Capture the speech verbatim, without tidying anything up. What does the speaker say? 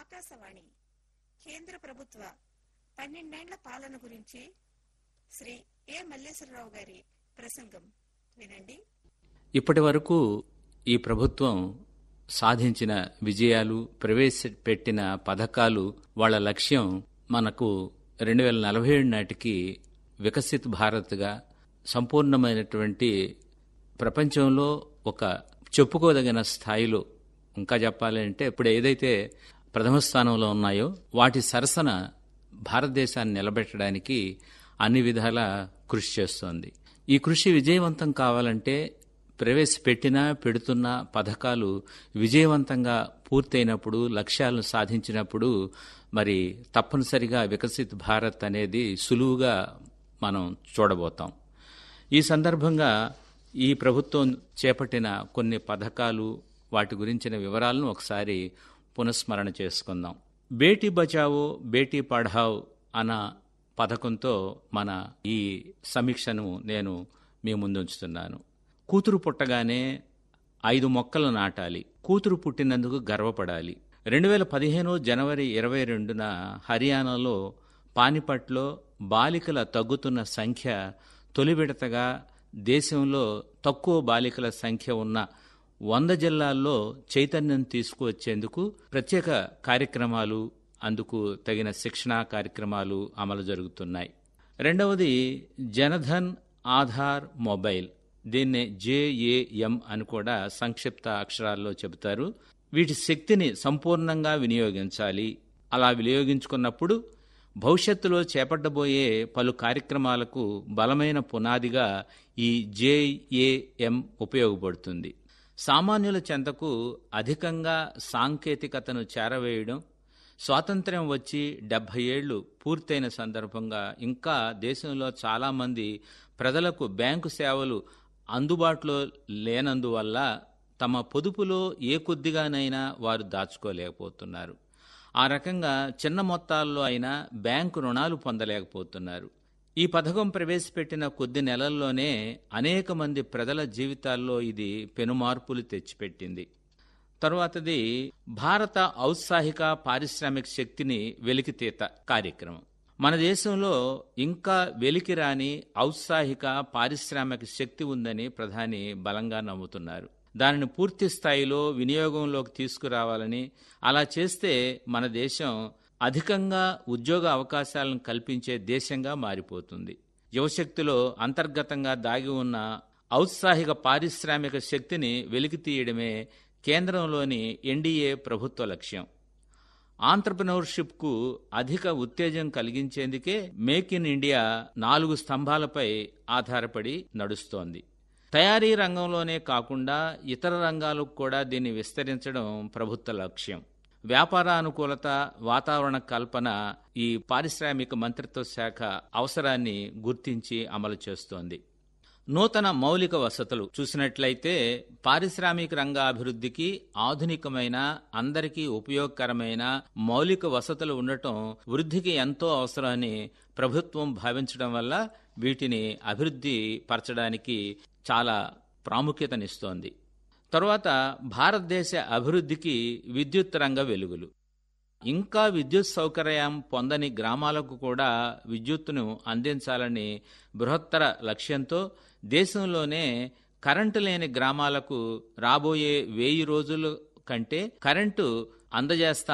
ఆకాశవాణి కేంద్ర ప్రభుత్వ పన్నెండేండ్ల పాలన గురించి శ్రీ ఏ మల్లేశ్వరరావు గారి ప్రసంగం వినండి. ఇప్పటి వరకు ఈ ప్రభుత్వం సాధించిన విజయాలు, ప్రవేశపెట్టిన పథకాలు, వాళ్ళ లక్ష్యం మనకు రెండు వేల నలభై ఏడు నాటికి వికసిత్ భారత్గా సంపూర్ణమైనటువంటి ప్రపంచంలో ఒక చెప్పుకోదగిన స్థాయిలో, ఇంకా చెప్పాలంటే ఇప్పుడు ఏదైతే ప్రథమ స్థానంలో ఉన్నాయో వాటి సరసన భారతదేశాన్ని నిలబెట్టడానికి అన్ని విధాల కృషి చేస్తోంది. ఈ కృషి విజయవంతం కావాలంటే ప్రవేశపెట్టిన పెడుతున్న పథకాలు విజయవంతంగా పూర్తయినప్పుడు, లక్ష్యాలను సాధించినప్పుడు మరి తప్పనిసరిగా వికసిత్ భారత్ అనేది సులువుగా మనం చూడబోతాం. ఈ సందర్భంగా ఈ ప్రభుత్వం చేపట్టిన కొన్ని పథకాలు, వాటి గురించిన వివరాలను ఒకసారి పునఃస్మరణ చేసుకుందాం. బేటీ బచావో బేటీ పఢావో అన్న పథకంతో మన ఈ సమీక్షను నేను మీ ముందుంచుతున్నాను. కూతురు పుట్టగానే ఐదు మొక్కలు నాటాలి, కూతురు పుట్టినందుకు గర్వపడాలి. రెండు వేల పదిహేను జనవరి ఇరవై రెండున హర్యానాలో పానిపట్లో బాలికల తగ్గుతున్న సంఖ్య తొలి విడతగా దేశంలో తక్కువ బాలికల సంఖ్య ఉన్న వంద జిల్లాల్లో చైతన్యం తీసుకువచ్చేందుకు ప్రత్యేక కార్యక్రమాలు, అందుకు తగిన శిక్షణా కార్యక్రమాలు అమలు జరుగుతున్నాయి. రెండవది జనధన్ ఆధార్ మొబైల్, దీన్నే జేఏఎం అని కూడా సంక్షిప్త అక్షరాల్లో చెబుతారు. వీటి శక్తిని సంపూర్ణంగా వినియోగించాలి. అలా వినియోగించుకున్నప్పుడు భవిష్యత్తులో చేపట్టబోయే పలు కార్యక్రమాలకు బలమైన పునాదిగా ఈ జేఏఎం ఉపయోగపడుతుంది. సామాన్యుల చెంతకు అధికంగా సాంకేతికతను చేరవేయడం, స్వాతంత్ర్యం వచ్చి డెబ్బై ఏళ్లు పూర్తయిన సందర్భంగా ఇంకా దేశంలో చాలామంది ప్రజలకు బ్యాంకు సేవలు అందుబాటులో లేనందువల్ల తమ పొదుపులో ఏ కొద్దిగానైనా వారు దాచుకోలేకపోతున్నారు. ఆ రకంగా చిన్న మొత్తాల్లో అయినా బ్యాంకు రుణాలు పొందలేకపోతున్నారు. ఈ పథకం ప్రవేశపెట్టిన కొద్ది నెలల్లోనే అనేక మంది ప్రజల జీవితాల్లో ఇది పెనుమార్పులు తెచ్చిపెట్టింది. తరువాతది భారత ఔత్సాహిక పారిశ్రామిక శక్తిని వెలికితీత కార్యక్రమం. మన దేశంలో ఇంకా వెలికిరాని ఔత్సాహిక పారిశ్రామిక శక్తి ఉందని ప్రధాని బలంగా నమ్ముతున్నారు. దానిని పూర్తి స్థాయిలో వినియోగంలోకి తీసుకురావాలని, అలా చేస్తే మన దేశం అధికంగా ఉద్యోగ అవకాశాలను కల్పించే దేశంగా మారిపోతుంది. యువశక్తిలో అంతర్గతంగా దాగి ఉన్న ఔత్సాహిక పారిశ్రామిక శక్తిని వెలికితీయడమే కేంద్రంలోని ఎన్డీఏ ప్రభుత్వ లక్ష్యం. ఆంట్రప్రెన్యూర్షిప్కు అధిక ఉత్తేజం కలిగించేందుకే మేక్ ఇన్ ఇండియా నాలుగు స్తంభాలపై ఆధారపడి నడుస్తోంది. తయారీ రంగంలోనే కాకుండా ఇతర రంగాలకు కూడా దీన్ని విస్తరించడం ప్రభుత్వ లక్ష్యం. వ్యాపారానుకూలత, వాతావరణ కల్పన ఈ పారిశ్రామిక మంత్రిత్వ శాఖ అవసరాన్ని గుర్తించి అమలు చేస్తోంది. నూతన మౌలిక వసతులు చూసినట్లయితే పారిశ్రామిక రంగ అభివృద్ధికి ఆధునికమైన, అందరికీ ఉపయోగకరమైన మౌలిక వసతులు ఉండటం వృద్ధికి ఎంతో అవసరమని ప్రభుత్వం భావించడం వల్ల వీటిని అభివృద్ధి పరచడానికి చాలా ప్రాముఖ్యతనిస్తోంది. తరువాత భారతదేశ అభివృద్ధికి విద్యుత్ రంగ వెలుగులు. ఇంకా విద్యుత్ సౌకర్యం పొందని గ్రామాలకు కూడా విద్యుత్తును అందించాలని బృహత్తర లక్ష్యంతో దేశంలోనే కరెంటు లేని గ్రామాలకు రాబోయే వెయ్యి రోజుల కంటే కరెంటు అందజేస్తా